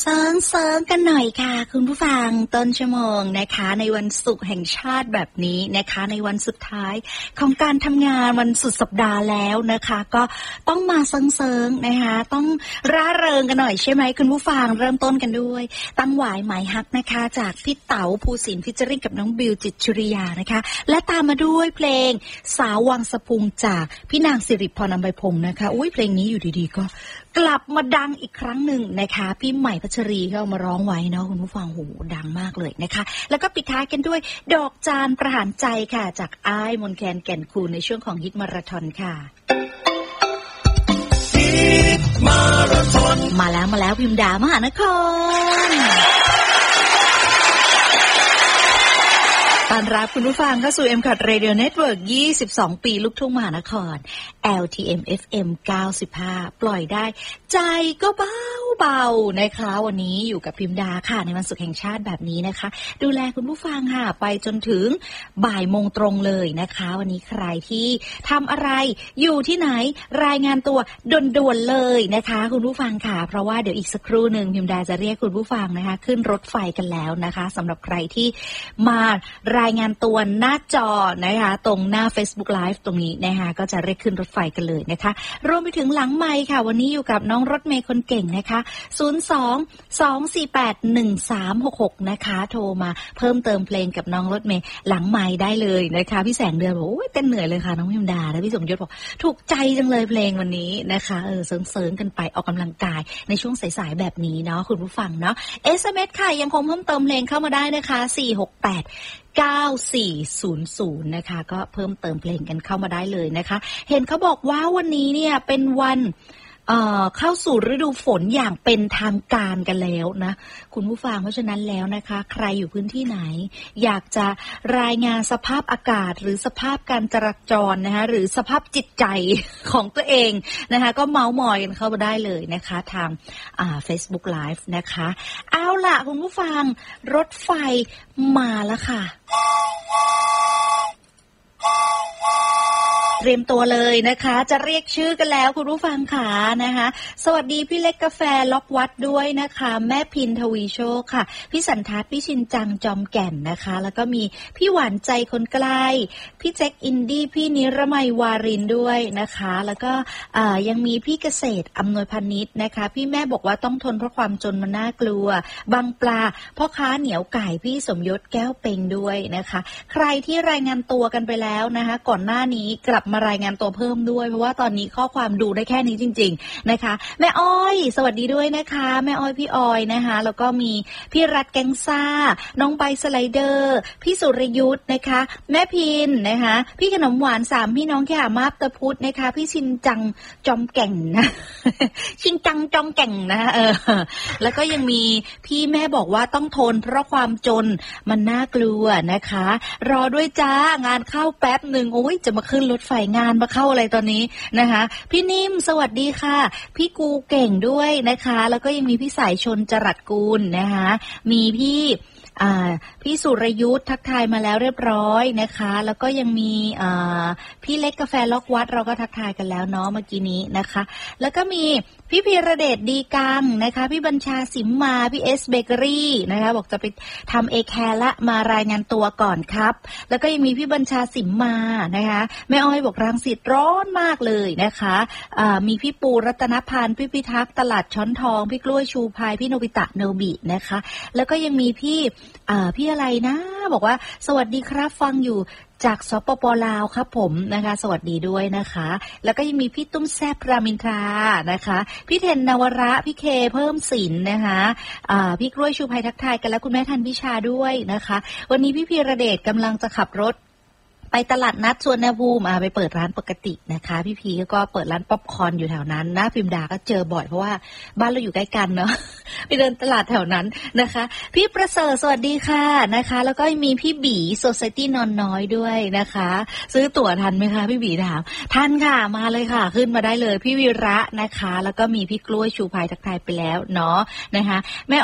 เซิงกันหน่อยค่ะคุณผู้ฟังต้นชั่วโมงนะคะในวันศุกร์แห่งชาติแบบนี้นะคะในวันสุดท้ายของการทำงานวันสุดสัปดาห์แล้วนะคะก็ต้องมาเซิงนะคะต้องร่าเริงกันหน่อยใช่ไหมคุณผู้ฟังเริ่มต้นกันด้วยตั้งหวายหมายฮักนะคะจากพี่เต๋าภูสินทร์ฟิชเจอริ่งกับน้องบิวจิตรชุริยานะคะและตามมาด้วยเพลงสาววังสะพุงจากพี่นางสิริพรอำไพพงศ์นะคะอุ้ยเพลงนี้อยู่ดีๆก็กลับมาดังอีกครั้งหนึ่งนะคะพี่ใหม่พัชรีเขาเอามาร้องไว้เนาะคุณผู้ฟังโหดังมากเลยนะคะแล้วก็ปิดท้ายกันด้วยดอกจานประหารใจค่ะจากอ้ายมนแคนแก่นคูนในช่วงของฮิตมาราธอนค่ะฮิตมาราธอนมาแล้วพิมดามหานครต้อนรับคุณผู้ฟังเข้าสู่ M-COT Radio Network 22 ปีลูกทุ่งมหานคร LTM FM 95 ปล่อยได้ใจก็เบาๆนะคะวันนี้อยู่กับพิมดาค่ะในวันศุกร์แห่งชาติแบบนี้นะคะดูแลคุณผู้ฟังค่ะไปจนถึงบ่ายโมงตรงเลยนะคะวันนี้ใครที่ทำอะไรอยู่ที่ไหนรายงานตัวด่วนๆเลยนะคะคุณผู้ฟังค่ะเพราะว่าเดี๋ยวอีกสักครู่นึงพิมดาจะเรียกคุณผู้ฟังนะคะขึ้นรถไฟกันแล้วนะคะสำหรับใครที่มารายงานตัวหน้าจอนะคะตรงหน้า Facebook Live ตรงนี้นะคะก็จะเรียกขึ้นรถไฟกันเลยนะคะรวมไปถึงหลังไมค์ค่ะวันนี้อยู่กับน้องรถเมย์คนเก่งนะคะ02-248-1366นะคะโทรมาเพิ่มเติมเพลงกับน้องรถเมย์หลังไมค์ได้เลยนะคะพี่แสงเดือนบอกโอ้ยเต้นเหนื่อยเลยค่ะน้องพิมดาและพี่สมยศบอกถูกใจจังเลยเพลงวันนี้นะคะเสริงๆกันไปออกกำลังกายในช่วงสายๆแบบนี้เนาะคุณผู้ฟังเนาะ SMS ค่ะยังคงเพิ่มเติมเพลงเข้ามาได้นะคะ4689400นะคะก็เพิ่มเติมเพลงกันเข้ามาได้เลยนะคะเห็นเขาบอกว่าวันนี้เนี่ยเป็นวันเข้าสู่ฤดูฝนอย่างเป็นทางการกันแล้วนะคุณผู้ฟังเพราะฉะนั้นแล้วนะคะใครอยู่พื้นที่ไหนอยากจะรายงานสภาพอากาศหรือสภาพการจราจรนะคะหรือสภาพจิตใจของตัวเองนะคะก็เม้ามอยกันเข้ามาได้เลยนะคะทางFacebook Live นะคะเอาล่ะคุณผู้ฟังรถไฟมาแล้วค่ะเตรียมตัวเลยนะคะจะเรียกชื่อกันแล้วคุณผู้ฟังค่ะนะคะสวัสดีพี่เล็กกาแฟล็อกวัดด้วยนะคะแม่พินทวีโชคค่ะพี่สันทัศน์พี่ชินจังจอมแก่นนะคะแล้วก็มีพี่หวานใจคนใกล้พี่แจ็คอินดี้พี่นิรมัยวารินด้วยนะคะแล้วก็ยังมีพี่เกษตรอำนวยพานิชนะคะพี่แม่บอกว่าต้องทนเพราะความจนมันน่ากลัวบางปลาพ่อค้าเหนียวไก่พี่สมยศแก้วเป็งด้วยนะคะใครที่รายงานตัวกันไปแล้วนะคะก่อนหน้านี้กลับมารายงานตัวเพิ่มด้วยเพราะว่าตอนนี้ข้อความดูได้แค่นี้จริงๆนะคะแม่อ้อยสวัสดีด้วยนะคะแม่อ้อยพี่ออยนะคะแล้วก็มีพี่รัฐแกงซ่าน้องใบสไลเดอร์พี่สุรยุทธ์นะคะแม่พินนะคะพี่ขนมหวาน3พี่น้องแค่มาบตะพุธนะคะพี่ชินจังจอมแก่งนะ ชินจังจอมแก่งนะแล้วก็ยังมีพี่แม่บอกว่าต้องทนเพราะความจนมันน่ากลัวนะคะรอด้วยจ้างานเข้าแป๊บนึงโอ้ยจะมาขึ้นรถไฟงานมาเข้าอะไรตอนนี้นะคะพี่นิ่มสวัสดีค่ะพี่กูเก่งด้วยนะคะแล้วก็ยังมีพี่สายชนจรัสกูลนะคะมีพี่สุรยุทธ์ทักทายมาแล้วเรียบร้อยนะคะแล้วก็ยังมีพี่เล็กกาแฟล็อกวัดเราก็ทักทายกันแล้วเนาะเมื่อกี้นี้นะคะแล้วก็มีพี่พีระเดชดีกังนะคะพี่บัญชาสิมมาพี่เอสเบเกอรี่นะคะบอกจะไปทำเอแคร์ละมารายงานตัวก่อนครับแล้วก็ยังมีพี่บัญชาสิมมานะคะแม่อ้อยบอกรังสิตร้อนมากเลยนะคะมีพี่ปูรัตนพันธ์พี่พิทักษ์ตลาดช้อนทองพี่กล้วยชูพายพี่โนบิตะโนบินะคะแล้วก็ยังมีพี่อะไรนะบอกว่าสวัสดีครับฟังอยู่จากสปป.ลาวครับผมนะคะสวัสดีด้วยนะคะแล้วก็ยังมีพี่ตุ้มแซบรามินทรานะคะพี่เทนนวระพี่เคเพิ่มศิลป์นะคะพี่กล้วยชูภัยทักทายกันแล้วคุณแม่ทันพิชาด้วยนะคะวันนี้พี่พีระเดชกำลังจะขับรถไปตลาดนัดสวนภูมิไปเปิดร้านปกตินะคะพี่พีก็เปิดร้านป๊อปคอร์นอยู่แถวนั้นนะพิมดาก็เจอบ่อยเพราะว่าบ้านเราอยู่ใกล้กันเนาะไปเดินตลาดแถวนั้นนะคะพี่ประเสริฐสวัสดีค่ะนะคะแล้วก็มีพี่บีโซไซตี้นอนน้อยด้วยนะคะซื้อตั๋วทันไหมคะพี่บีถามทันค่ะมาเลยค่ะขึ้นมาได้เลยพี่วีระนะคะแล้วก็มีพี่กล้วยชูภัยทักทายไปแล้วเนาะนะคะแม่